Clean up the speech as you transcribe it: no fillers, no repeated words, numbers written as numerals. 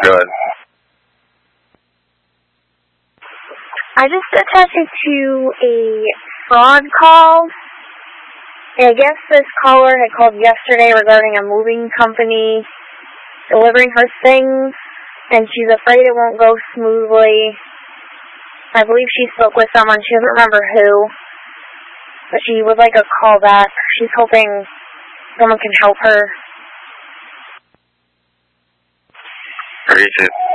Good. I just attached to a fraud call. I guess this caller had called yesterday regarding a moving company delivering her things, and she's afraid it won't go smoothly. I believe she spoke with someone. She doesn't remember who, but she would like a call back. She's hoping someone can help her. Appreciate it.